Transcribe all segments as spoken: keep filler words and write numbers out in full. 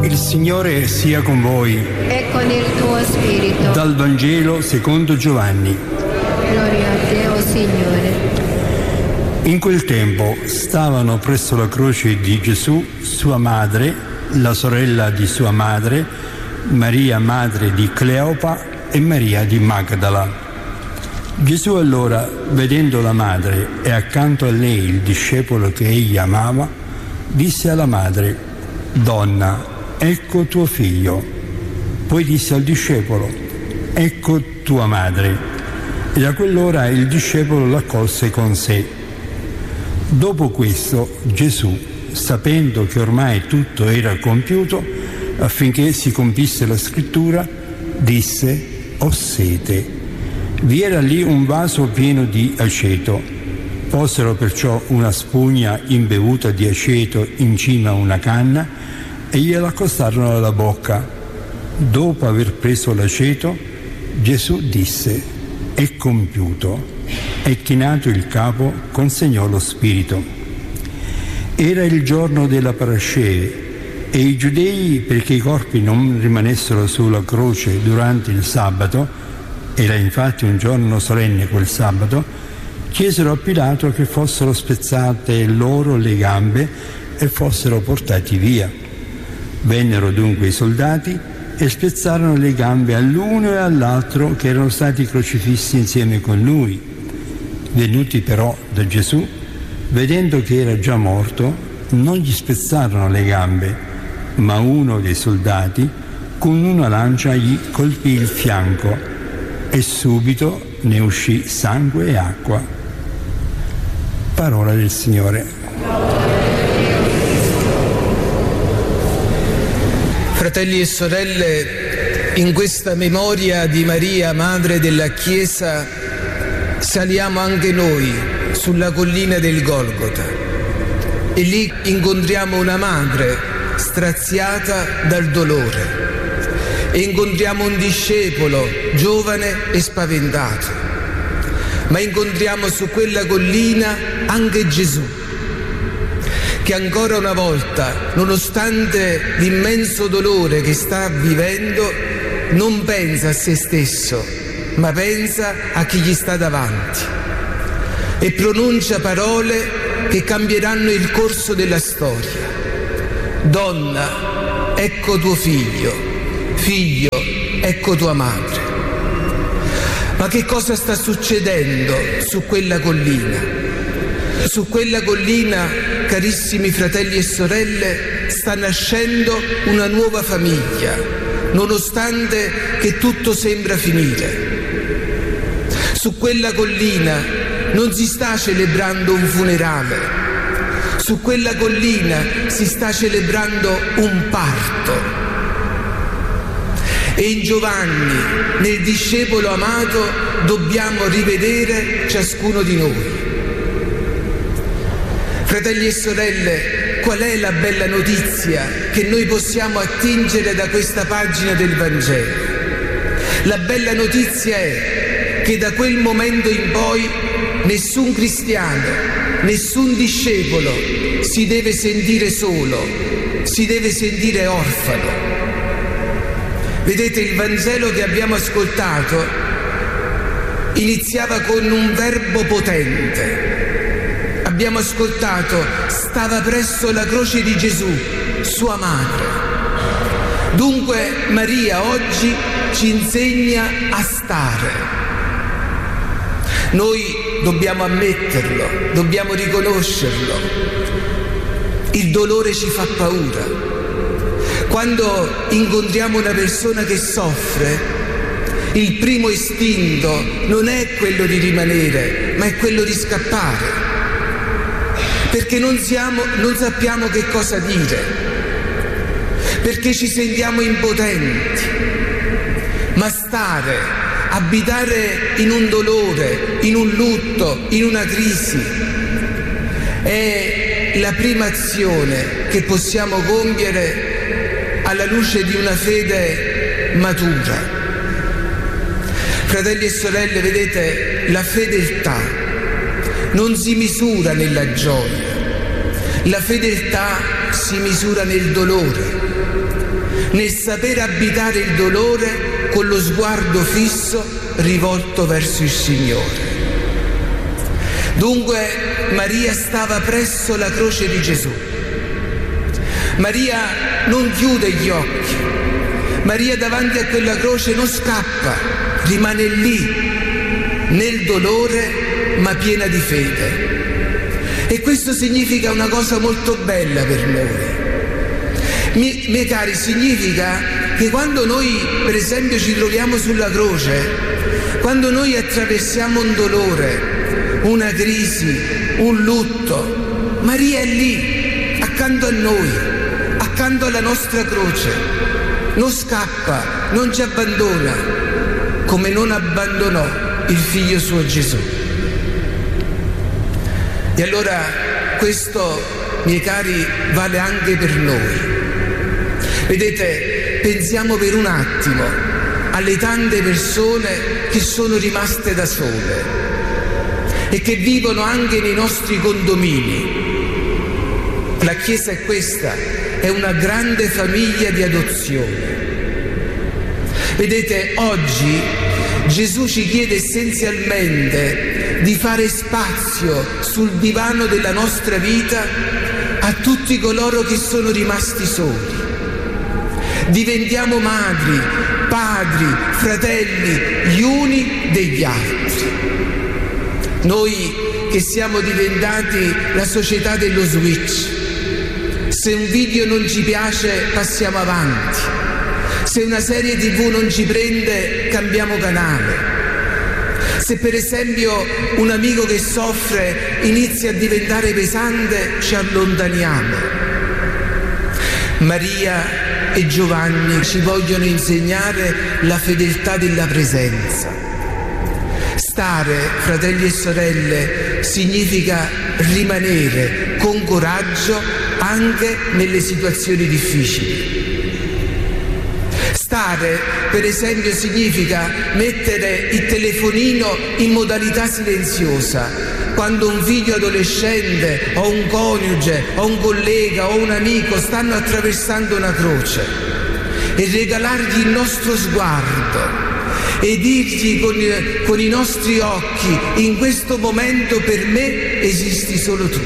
Il Signore sia con voi. E con il tuo spirito. Dal Vangelo secondo Giovanni. Gloria a te, o Signore. In quel tempo stavano presso la croce di Gesù sua madre, la sorella di sua madre, Maria madre di Cleopa e Maria di Magdala. Gesù allora, vedendo la madre e accanto a lei il discepolo che egli amava, disse alla madre: «Donna, ecco tuo figlio». Poi disse al discepolo: «Ecco tua madre». E da quell'ora il discepolo l'accolse con sé. Dopo questo Gesù, sapendo che ormai tutto era compiuto, affinché si compisse la scrittura, disse: «Ho sete». Vi era lì un vaso pieno di aceto. Posero perciò una spugna imbevuta di aceto in cima a una canna e gliela accostarono alla bocca. Dopo aver preso l'aceto, Gesù disse: «È compiuto», e chinato il capo consegnò lo spirito. Era il giorno della Parasceve e i giudei, perché i corpi non rimanessero sulla croce durante il sabato, era infatti un giorno solenne quel sabato, chiesero a Pilato che fossero spezzate loro le gambe e fossero portati via. Vennero dunque i soldati e spezzarono le gambe all'uno e all'altro che erano stati crocifissi insieme con lui. Venuti però da Gesù, vedendo che era già morto, non gli spezzarono le gambe, ma uno dei soldati con una lancia gli colpì il fianco e subito ne uscì sangue e acqua. Parola del Signore. Fratelli e sorelle, in questa memoria di Maria, Madre della Chiesa, saliamo anche noi sulla collina del Golgota e lì incontriamo una madre straziata dal dolore e incontriamo un discepolo giovane e spaventato, ma incontriamo su quella collina anche Gesù, che ancora una volta, nonostante l'immenso dolore che sta vivendo, non pensa a se stesso, ma pensa a chi gli sta davanti e pronuncia parole che cambieranno il corso della storia. Donna, ecco tuo figlio, figlio, ecco tua madre. Ma che cosa sta succedendo su quella collina? Su quella collina, carissimi fratelli e sorelle, sta nascendo una nuova famiglia, nonostante che tutto sembra finire. Su quella collina non si sta celebrando un funerale, su quella collina si sta celebrando un parto. E in Giovanni, nel discepolo amato, dobbiamo rivedere ciascuno di noi. Fratelli e sorelle, qual è la bella notizia che noi possiamo attingere da questa pagina del Vangelo? La bella notizia è che da quel momento in poi nessun cristiano, nessun discepolo si deve sentire solo, si deve sentire orfano. Vedete, il Vangelo che abbiamo ascoltato iniziava con un verbo potente. Abbiamo ascoltato: stava presso la croce di Gesù, sua madre. Dunque Maria oggi ci insegna a stare. Noi dobbiamo ammetterlo, dobbiamo riconoscerlo. Il dolore ci fa paura. Quando incontriamo una persona che soffre, il primo istinto non è quello di rimanere, ma è quello di scappare. Perché non, siamo, non sappiamo che cosa dire, perché ci sentiamo impotenti. Ma stare, abitare in un dolore, in un lutto, in una crisi, è la prima azione che possiamo compiere alla luce di una fede matura. Fratelli e sorelle, vedete, la fedeltà non si misura nella gioia, la fedeltà si misura nel dolore. nel saper abitare il dolore con lo sguardo fisso rivolto verso il Signore. Dunque Maria stava presso la croce di Gesù. Maria non chiude gli occhi. Maria davanti a quella croce non scappa, rimane lì, nel dolore, ma piena di fede. E questo significa una cosa molto bella per noi. Mie, miei cari, significa che quando noi, per esempio, ci troviamo sulla croce, quando noi attraversiamo un dolore, una crisi, un lutto, Maria è lì, accanto a noi, accanto alla nostra croce, non scappa, non ci abbandona, come non abbandonò il figlio suo Gesù. E allora questo, miei cari, vale anche per noi. Vedete, pensiamo per un attimo alle tante persone che sono rimaste da sole e che vivono anche nei nostri condomini. La Chiesa è questa, è una grande famiglia di adozione. Vedete, oggi Gesù ci chiede essenzialmente di fare spazio sul divano della nostra vita a tutti coloro che sono rimasti soli. Diventiamo madri, padri, fratelli, gli uni degli altri. Noi che siamo diventati la società dello switch, se un video non ci piace passiamo avanti, se una serie tivù non ci prende cambiamo canale, se per esempio un amico che soffre inizia a diventare pesante ci allontaniamo. Maria e Giovanni ci vogliono insegnare la fedeltà della presenza. Stare, fratelli e sorelle, significa rimanere con coraggio anche nelle situazioni difficili. Stare, per esempio, significa mettere il telefonino in modalità silenziosa quando un figlio adolescente o un coniuge o un collega o un amico stanno attraversando una croce, e regalargli il nostro sguardo e dirgli con, con i nostri occhi: in questo momento per me esisti solo tu.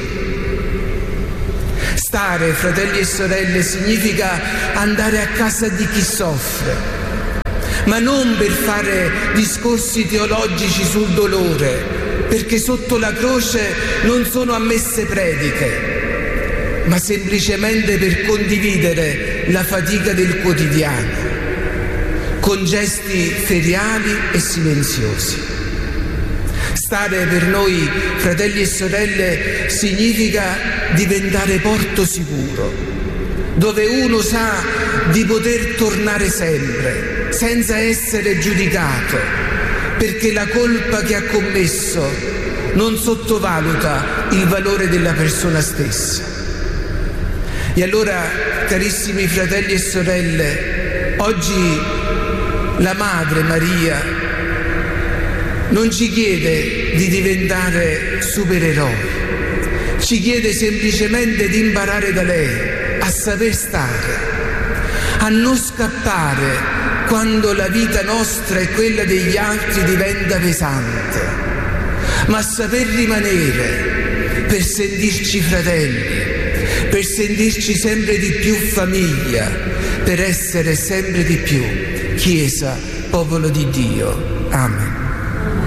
Stare, fratelli e sorelle, significa andare a casa di chi soffre, ma non per fare discorsi teologici sul dolore, perché sotto la croce non sono ammesse prediche, ma semplicemente per condividere la fatica del quotidiano, con gesti feriali e silenziosi. Stare per noi, fratelli e sorelle, significa diventare porto sicuro, dove uno sa di poter tornare sempre, senza essere giudicato, perché la colpa che ha commesso non sottovaluta il valore della persona stessa. E allora, carissimi fratelli e sorelle, oggi la Madre Maria non ci chiede di diventare supereroi, ci chiede semplicemente di imparare da lei a saper stare, a non scappare quando la vita nostra e quella degli altri diventa pesante, ma a saper rimanere per sentirci fratelli, per sentirci sempre di più famiglia, per essere sempre di più Chiesa, popolo di Dio. Amen.